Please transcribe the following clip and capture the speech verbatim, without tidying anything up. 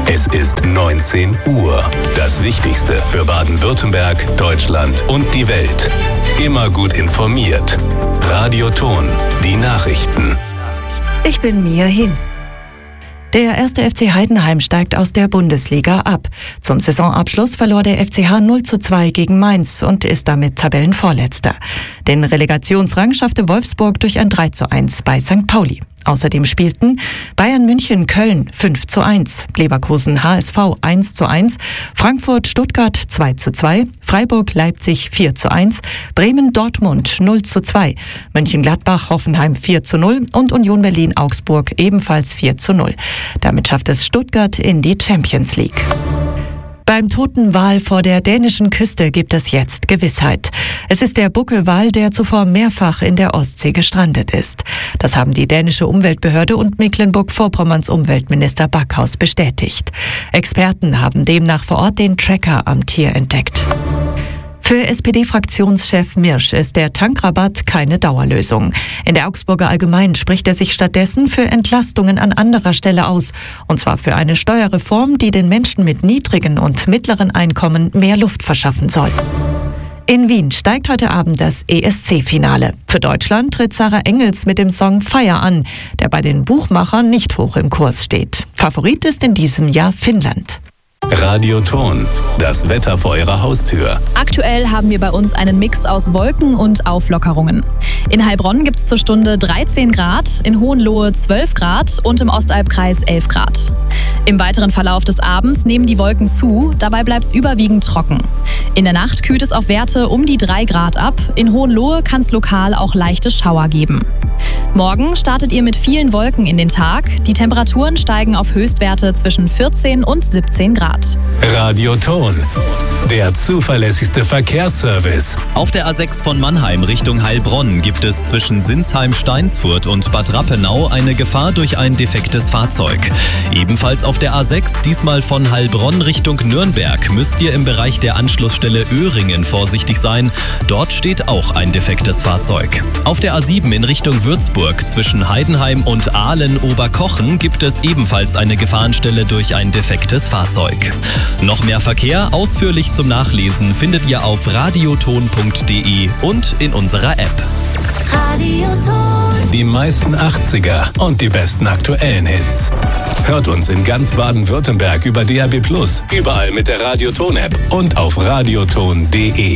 Es ist neunzehn Uhr. Das Wichtigste für Baden-Württemberg, Deutschland und die Welt. Immer gut informiert. Radioton, die Nachrichten. Ich bin Mia Hin. Der erste F C Heidenheim steigt aus der Bundesliga ab. Zum Saisonabschluss verlor der F C H null zu zwei gegen Mainz und ist damit Tabellenvorletzter. Den Relegationsrang schaffte Wolfsburg durch ein drei zu eins bei Sankt Pauli. Außerdem spielten Bayern München Köln fünf zu eins, Leverkusen H S V eins zu eins, Frankfurt Stuttgart zwei zu zwei, Freiburg Leipzig vier zu eins, Bremen Dortmund null zu zwei, Mönchengladbach Hoffenheim vier zu null und Union Berlin Augsburg ebenfalls vier zu null. Damit schafft es Stuttgart in die Champions League. Beim toten Wal vor der dänischen Küste gibt es jetzt Gewissheit. Es ist der Buckelwal, der zuvor mehrfach in der Ostsee gestrandet ist. Das haben die dänische Umweltbehörde und Mecklenburg-Vorpommerns Umweltminister Backhaus bestätigt. Experten haben demnach vor Ort den Tracker am Tier entdeckt. Für S P D-Fraktionschef Mirsch ist der Tankrabatt keine Dauerlösung. In der Augsburger Allgemeinen spricht er sich stattdessen für Entlastungen an anderer Stelle aus. Und zwar für eine Steuerreform, die den Menschen mit niedrigen und mittleren Einkommen mehr Luft verschaffen soll. In Wien steigt heute Abend das E S C-Finale. Für Deutschland tritt Sarah Engels mit dem Song Fire an, der bei den Buchmachern nicht hoch im Kurs steht. Favorit ist in diesem Jahr Finnland. Radioton, das Wetter vor Ihrer Haustür. Aktuell haben wir bei uns einen Mix aus Wolken und Auflockerungen. In Heilbronn gibt es zur Stunde dreizehn Grad, in Hohenlohe zwölf Grad und im Ostalbkreis elf Grad. Im weiteren Verlauf des Abends nehmen die Wolken zu, dabei bleibt es überwiegend trocken. In der Nacht kühlt es auf Werte um die drei Grad ab, in Hohenlohe kann es lokal auch leichte Schauer geben. Morgen startet ihr mit vielen Wolken in den Tag. Die Temperaturen steigen auf Höchstwerte zwischen vierzehn und siebzehn Grad. Radioton, der zuverlässigste Verkehrsservice. Auf der A sechs von Mannheim Richtung Heilbronn gibt es zwischen Sinsheim-Steinsfurt und Bad Rappenau eine Gefahr durch ein defektes Fahrzeug. Ebenfalls auf der A sechs, diesmal von Heilbronn Richtung Nürnberg, müsst ihr im Bereich der Anschlussstelle Öhringen vorsichtig sein. Dort steht auch ein defektes Fahrzeug. Auf der A sieben in Richtung Würzburg zwischen Heidenheim und Aalen-Oberkochen gibt es ebenfalls eine Gefahrenstelle durch ein defektes Fahrzeug. Noch mehr Verkehr ausführlich zum Nachlesen findet ihr auf radioton punkt de und in unserer App. Radioton. Die meisten achtziger und die besten aktuellen Hits. Hört uns in ganz Baden-Württemberg über D A B plus, überall mit der Radioton-App und auf radioton punkt de.